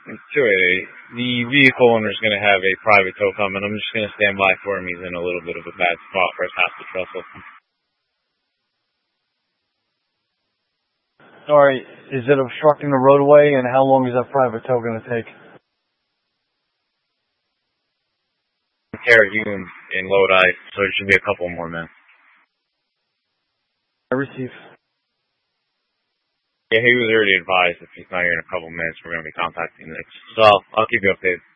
288. The vehicle owner's going to have a private tow coming. I'm just going to stand by for him. He's in a little bit of a bad spot for us half the trestle. Alright, is it obstructing the roadway, and how long is that private tow going to take? Care of you in Lodi, so it should be a couple more minutes. I receive. Yeah, he was already advised if he's not here in a couple minutes, we're going to be contacting Nick. So I'll keep you updated.